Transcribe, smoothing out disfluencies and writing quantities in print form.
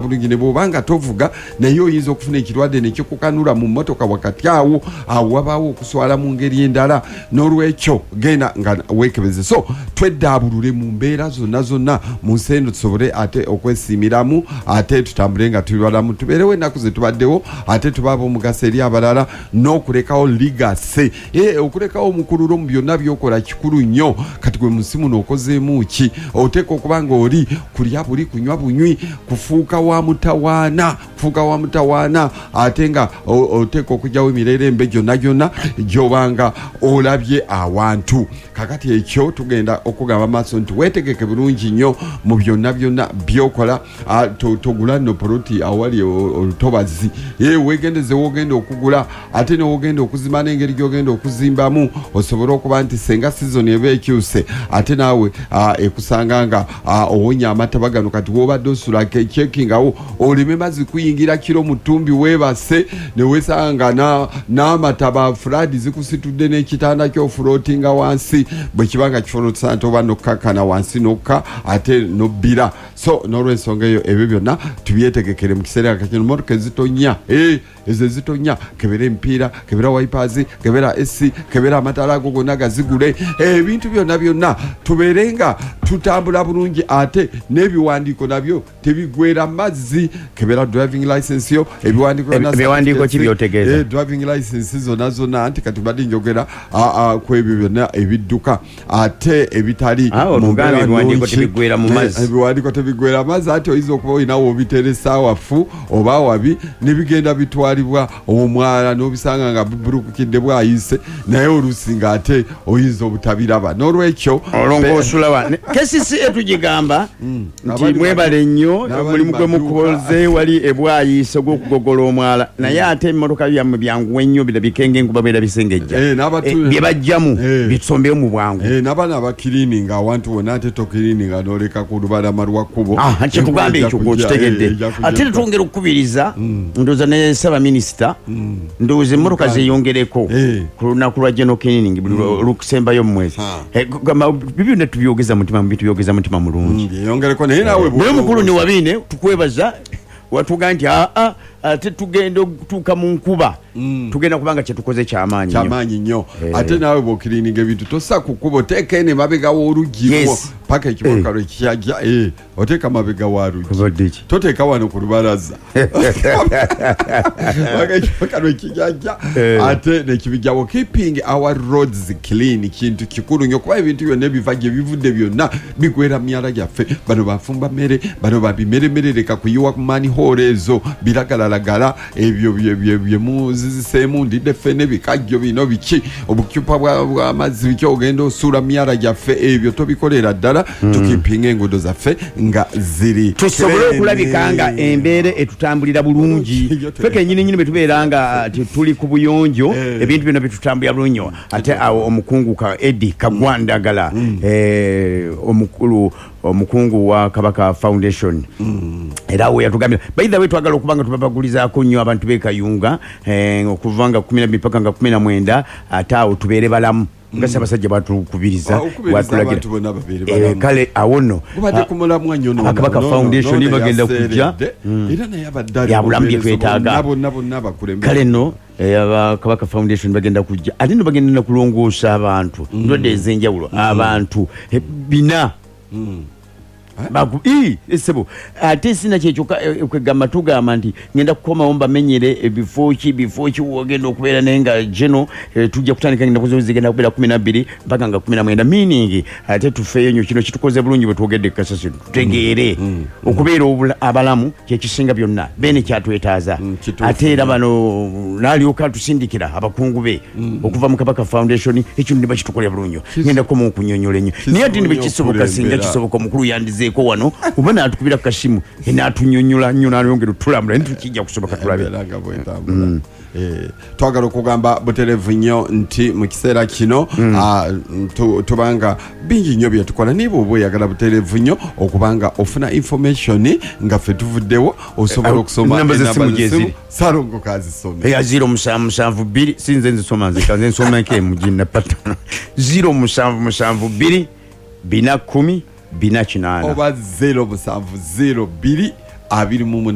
bulungi ne bw'obanga tovuga naye oyinza okufuna ekirwadde nekikukanula mu mmotoka wakati awo wabaawo okuswala mu ngeri endala. N'olwekyo genda nga weekebeze. So tweddaabulule mu mbeera zonna mu nsi eno tusobole ate okwesiimiramu ate tutambule nga tuli balamu tubeerewo ennaku ze tubaddewo ate tubaaba omugaso eri abalala n'okulekawo ligase. Okulekawo omukululo mu byonna byokola kikulu nnyo. Kati gwe musimu n'okozeemu ki? Oteeka okuba nga oli kulya buli kunywa bunywi kufuuka wa mutawaana ate nga oteeka okujyawo emirerembe gyonna gy'obanga olabye awantu. Kakati ekyo tugenda okugamba maaso nti weetegeke bulungi nnyo mu byonna byokola. Togula no poloti awali olutobazi. Weegendeze wogenda okugula ate newogenda okuzimba n'engeri gy'ogenda okuzimbamu osobole okuba nti senga season eba ekyuse ate naawe ekusanga nga owonya amataba gano. Kati wobadde osula kyekingawo olime mazzi kuyingira kiro mu ttumbi weebase ne wesanga n'amataba fulaadi zikusitudde n'ekitanda ky'ofulootinga wansi bwe kibanga kifonotsa nti oba nokkakana wansi nokka ate nobbira. So n'olw'ensonga eyo ebyo byonna tubyetegekere mu kiseera kakino. Motoka ezitonya ezo ezitonya kebera emipiira kebera wipers kebera esi kebera amatala ago gonna gazigule. Ebintu byonna tubeere nga tutambula bulungi ate n'ebiwandiiko nabyo tebigwera mazzi. Kebera driving license yo ebiwandiiko kibyotegeeza driving license zonna nti kati badde njogera ku ebyo byonna ebidduka ate ebitali ebiwandiiko tebigwera mu mazzi. Ebiwandiiko tebigwera mazzi ate oyinza okuba olinawo obiteresa wafu oba wabi nebigenda bitwalibwa omwala n'obisanga nga bubulukukidde bwayise naye oluusi nga ate oyinza obutabiraba. N'olwekyo olongoosulawa kesisi etugigamba nti mwebale nnyo omulimu gwe mukoze wali ebwayise ogw'okugogola omwala naye ate emmotoka byammwe byanguwe nnyo birabike ng'enkuba beera bisengejja bye bajjamu bisombeyo mu bwangu. N'abaana abakiriininga awantu wonna ate tokiriininga n'oleka ku lubalama lwa kkubo. Kyetugamba ekyo gwokitegedde ate twongera okukubiriza ndowooza ne Ssaabaminisita ndowooza emmotoka zeeyongereko ku lunaku lwa general cleaning buli lukusembayo mu mwezi. Bibyo ne tubyogeza mutima mubi tubyogeza mutima mulungi. Naye mukulu ne Wabiine tukwebaza watuga nti ate tugenda okutuuka mu nkuba tugenda kubanga kyetukoze kyamaanyi nnyo. Ate naawe bw'okiriininga ebintu tossa ku kkubo teeka ene mabega w'oluggiwo paka ekimotoka lwe kyajja oteeka mabega wa luggi toteeka wano ku lubalaza paka ekimotoka lwe kijajja ate nekibijjawo. Keeping our roads clean kintu kikulu nnyo kuba ebintu byonna ebiva gye bivudde byonna bigwera mu myala gyaffe. Bano bafumba mmere bano babimeremerereka kuyiwa ku manihole ezo biragalalagala ebyo bye muziziseemu ndidde ffene bikajjo bino biki obucupa bw'amazzi biki ogenda osuula myala gyaffe ebyo tobikolera ddala. Tukipinga enguudo zaffe nga ziri tusobole okulabika nga embeera etutambulira bulungi. Ffe kennyini bwe tubeera nga tuli ku buyonjo ebintu byonna bitutambulira bulungi. Ate awo omukungu Eddie Kagwandagala omukungu wa Kabaka Foundation era we yatugambira by the way twagala okubanga tubabagulizaako nnyo abantu beekayunga okuva nga 12 mpaka nga 19 ate awo tubeere balamu nga Ssaabasajja batukubiriza watulagira kale awono Kabaka Foundation bagenda kujja yabulambye twetaaga kale no Kabaka Foundation bagenda kujja ate no bagenda nakulongoosa abantu ndwadde ez'enjawulo abantu bina esebo ate sina kyekyoka kwegamba tugamba nti ngenda kukomawo mbamenyere ebifo ki wogenda okubeera naye nga geno tujja kutandika ennaku zo zigenda kubeera 12 mpaka nga 19 meaning ate tufeeyo nnyo kino kitukoze bulungi bwe twogedde kasasiro tutegeere okubeera abalamu kyekisinga byonna bene kyatwetaaza ate era bano n'alyoka tusindikira abakungu be okuva mu Kabaka Foundation ekyo ne bakitukolera bulungi ngenda kukoma okunyonyola ennyo naye ate ne bekisoboka singa kisoboka omukulu yandize ko wano uba natukubira kashimu enatunyonyola nnyo n'ayongera tulambula ntukijja kusoboka tulabe. Twagala okugamba buterevu nnyo nti mu kiseera kino tubanga bingi nnyo bye tukola niba oba oyagala buterevu nnyo okubanga ofuna information nga ffe tuvuddewo osobola okusoma enamba z'essimu Salongo kazisome 0772 sinze nzisoma nze nsoma nke mujina patana 0772 bina 10 bina 8 oba 0702 20